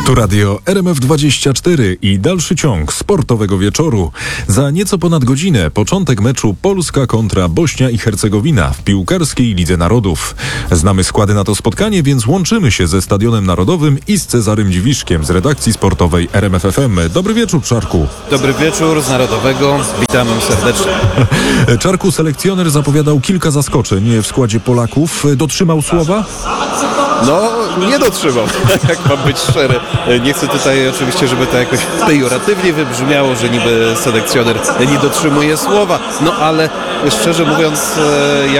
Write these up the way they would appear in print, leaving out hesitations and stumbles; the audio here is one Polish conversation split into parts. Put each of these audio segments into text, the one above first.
Tu radio RMF24 i dalszy ciąg sportowego wieczoru. Za nieco ponad godzinę początek meczu Polska kontra Bośnia i Hercegowina w piłkarskiej Lidze Narodów. Znamy składy na to spotkanie, więc łączymy się ze Stadionem Narodowym i z Cezarym Dziwiszkiem z redakcji sportowej RMF FM. Dobry wieczór, Czarku. Dobry wieczór z Narodowego. Witam serdecznie. Czarku, selekcjoner zapowiadał kilka zaskoczeń w składzie Polaków. Dotrzymał słowa? No, nie dotrzymał, jak mam być szczery. Nie chcę tutaj oczywiście, żeby to jakoś pejoratywnie wybrzmiało, że niby selekcjoner nie dotrzymuje słowa. No ale szczerze mówiąc, jak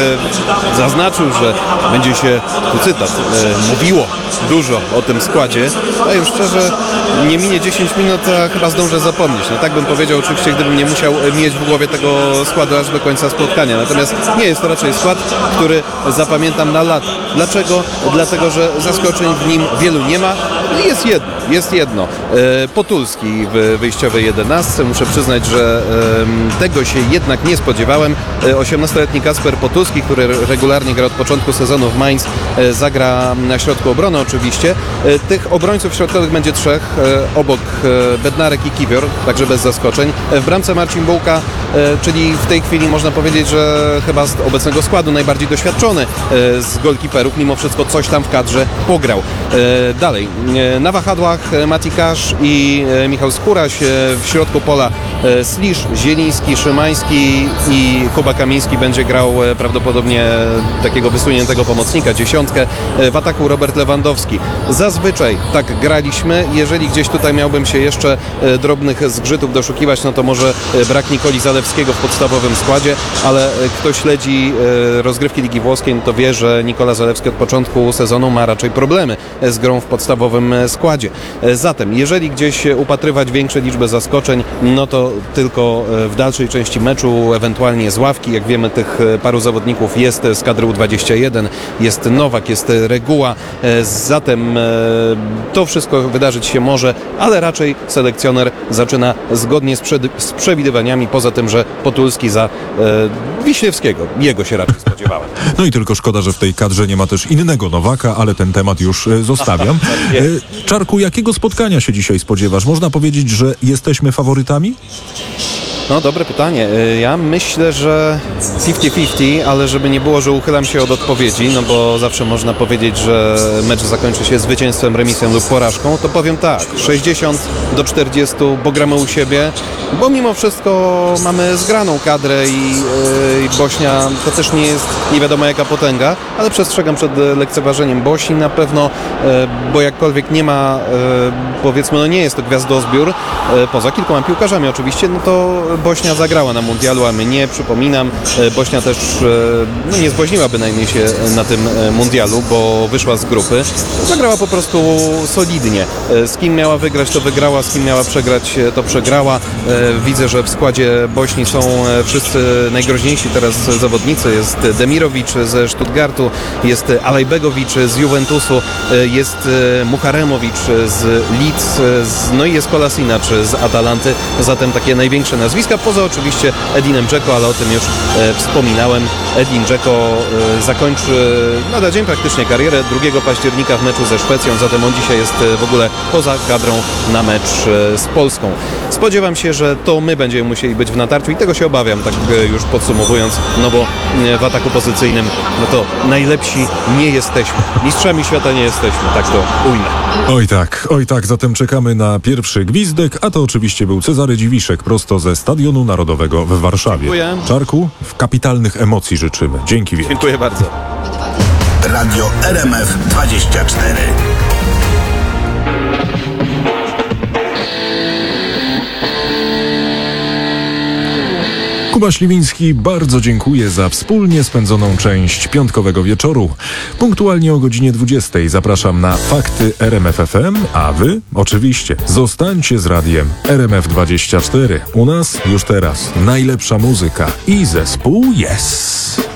zaznaczył, że będzie się, tu cytat, mówiło dużo o tym składzie, powiem szczerze, nie minie 10 minut, a chyba zdążę zapomnieć. No tak bym powiedział oczywiście, gdybym nie musiał mieć w głowie tego składu aż do końca spotkania. Natomiast nie jest to raczej skład, który zapamiętam na lata. Dlaczego? Dlatego, że zaskoczeń w nim wielu nie ma. Jest jedno. Potulski w wyjściowej 11. Muszę przyznać, że tego się jednak nie spodziewałem. 18-letni Kasper Potulski, który regularnie gra od początku sezonu w Mainz, zagra na środku obrony oczywiście. Tych obrońców środkowych będzie trzech. Obok Bednarek i Kiwior, także bez zaskoczeń. W bramce Marcin Bułka, czyli w tej chwili można powiedzieć, że chyba z obecnego składu najbardziej doświadczony z golkiperów. Mimo wszystko coś tam w kadrze pograł. Dalej, na wahadłach Mati Kasz i Michał Skóraś, w środku pola Slisz, Zieliński, Szymański i Kuba Kamiński będzie grał prawdopodobnie takiego wysuniętego pomocnika, dziesiątkę. W ataku Robert Lewandowski. Zazwyczaj tak graliśmy. Jeżeli gdzieś tutaj miałbym się jeszcze drobnych zgrzytów doszukiwać, no to może brak Nikoli Zalewskiego w podstawowym składzie, ale kto śledzi rozgrywki Ligi Włoskiej, no to wie, że Nikola Zalewski od początku sezonu ma raczej problemy z grą w podstawowym składzie. Zatem, jeżeli gdzieś upatrywać większe liczbę zaskoczeń, no to tylko w dalszej części meczu, ewentualnie z ławki. Jak wiemy, tych paru zawodników jest z kadry U21, jest Nowak, jest Reguła. Zatem to wszystko wydarzyć się może, ale raczej selekcjoner zaczyna zgodnie z przewidywaniami, poza tym, że Potulski za Wiśniewskiego. Jego się raczej spodziewałem. No i tylko szkoda, że w tej kadrze nie ma też innego Nowaka, ale ten temat już zostawiam. Czarku, jakiego spotkania się dzisiaj spodziewasz? Można powiedzieć, że jesteśmy faworytami? No, dobre pytanie. Ja myślę, że 50-50, ale żeby nie było, że uchylam się od odpowiedzi, no bo zawsze można powiedzieć, że mecz zakończy się zwycięstwem, remisem lub porażką, to powiem tak, 60-40, bo gramy u siebie, bo mimo wszystko mamy zgraną kadrę i Bośnia to też nie jest nie wiadomo jaka potęga, ale przestrzegam przed lekceważeniem Bośni na pewno, bo jakkolwiek nie ma, powiedzmy, no nie jest to gwiazdozbiór, poza kilkoma piłkarzami oczywiście, no to Bośnia zagrała na mundialu, a my nie, przypominam. Bośnia też nie zboźniła bynajmniej się na tym mundialu, bo wyszła z grupy. Zagrała po prostu solidnie. Z kim miała wygrać, to wygrała, z kim miała przegrać, to przegrała. Widzę, że w składzie Bośni są wszyscy najgroźniejsi teraz zawodnicy. Jest Demirowicz ze Stuttgartu, jest Alajbegowicz z Juventusu, jest Muharemowicz z Leeds, no i jest Kolasinac z Atalanty. Zatem takie największe nazwiska, poza oczywiście Edinem Dzeko, ale o tym już wspominałem. Edin Dzeko zakończy lada dzień praktycznie karierę 2 października w meczu ze Szwecją, zatem on dzisiaj jest w ogóle poza kadrą na mecz z Polską. Spodziewam się, że to my będziemy musieli być w natarciu i tego się obawiam, tak już podsumowując, no bo w ataku pozycyjnym, no to najlepsi nie jesteśmy. Mistrzami świata nie jesteśmy, tak to ujmę. Oj tak, zatem czekamy na pierwszy gwizdek, a to oczywiście był Cezary Dziwiszek prosto ze Stadionu Narodowego w Warszawie. Dziękuję. Czarku, w kapitalnych emocji życzymy. Dzięki wielkie. Dziękuję bardzo. Radio RMF24. Kuba Śliwiński, bardzo dziękuję za wspólnie spędzoną część piątkowego wieczoru. Punktualnie o godzinie 20 zapraszam na Fakty RMF FM, a wy oczywiście zostańcie z radiem RMF24. U nas już teraz najlepsza muzyka i zespół Yes.